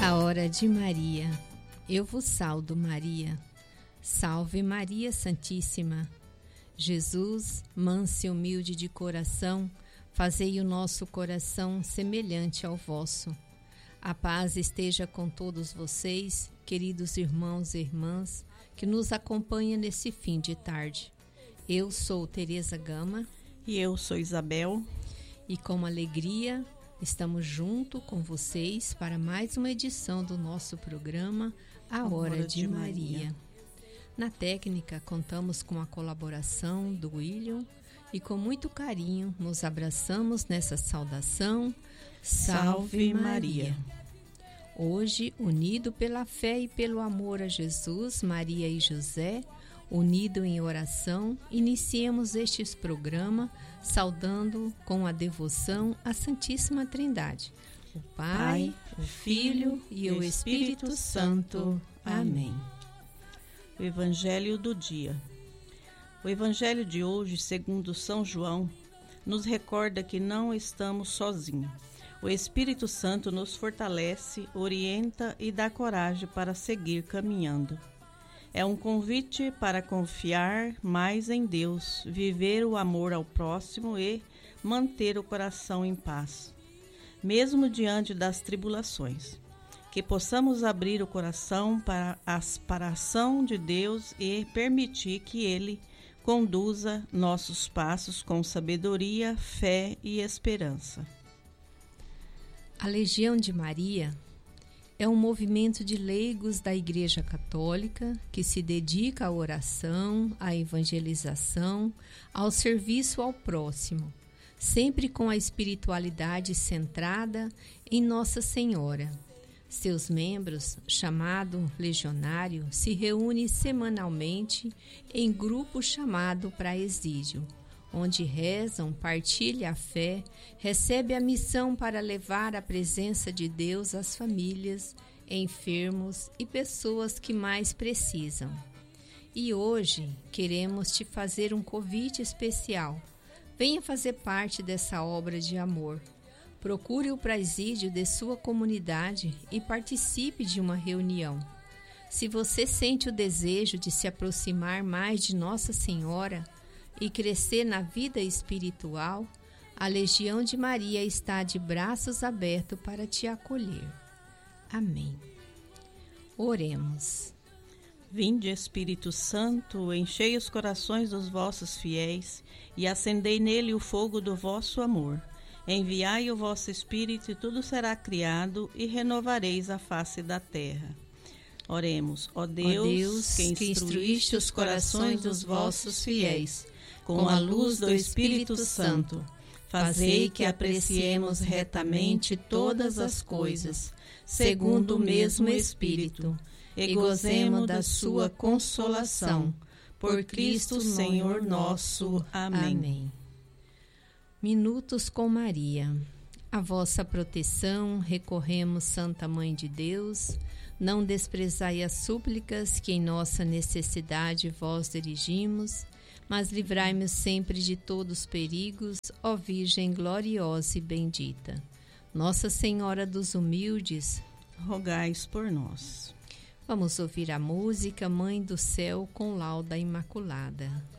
A hora de Maria. Eu vos saldo, Maria. Salve Maria Santíssima. Jesus, manso e humilde de coração, fazei o nosso coração semelhante ao vosso. A paz esteja com todos vocês, queridos irmãos e irmãs, que nos acompanham nesse fim de tarde. Eu sou Tereza Gama. E eu sou Isabel. E com alegria estamos junto com vocês para mais uma edição do nosso programa A Hora de Maria. Na técnica, contamos com a colaboração do William e com muito carinho nos abraçamos nessa saudação. Salve Maria! Hoje, unido pela fé e pelo amor a Jesus, Maria e José, unido em oração, iniciemos este programa saudando com a devoção a Santíssima Trindade, o Pai, o Filho e o Espírito Santo. Amém. O Evangelho do dia. O Evangelho de hoje, segundo São João, nos recorda que não estamos sozinhos. O Espírito Santo nos fortalece, orienta e dá coragem para seguir caminhando. É um convite para confiar mais em Deus, viver o amor ao próximo e manter o coração em paz, mesmo diante das tribulações. Que possamos abrir o coração para a ação de Deus e permitir que Ele conduza nossos passos com sabedoria, fé e esperança. A Legião de Maria é um movimento de leigos da Igreja Católica que se dedica à oração, à evangelização, ao serviço ao próximo, sempre com a espiritualidade centrada em Nossa Senhora. Seus membros, chamado legionário, se reúnem semanalmente em grupo chamado praesídio, onde rezam, partilham a fé, recebem a missão para levar a presença de Deus às famílias, enfermos e pessoas que mais precisam. E hoje queremos te fazer um convite especial. Venha fazer parte dessa obra de amor. Procure o presídio de sua comunidade e participe de uma reunião. Se você sente o desejo de se aproximar mais de Nossa Senhora e crescer na vida espiritual, a Legião de Maria está de braços abertos para te acolher. Amém. Oremos. Vinde, Espírito Santo, enchei os corações dos vossos fiéis e acendei nele o fogo do vosso amor. Enviai o vosso Espírito e tudo será criado e renovareis a face da terra. Oremos. Ó Deus, que instruíste os corações dos vossos fiéis com a luz do Espírito Santo, fazei que apreciemos retamente todas as coisas, segundo o mesmo Espírito, e gozemos da sua consolação. Por Cristo Senhor nosso. Amém. Amém. Minutos com Maria. A vossa proteção recorremos, Santa Mãe de Deus. Não desprezai as súplicas que em nossa necessidade vós dirigimos, mas livrai-me sempre de todos os perigos, ó Virgem gloriosa e bendita. Nossa Senhora dos Humildes, rogai por nós. Vamos ouvir a música Mãe do Céu com Lauda Imaculada.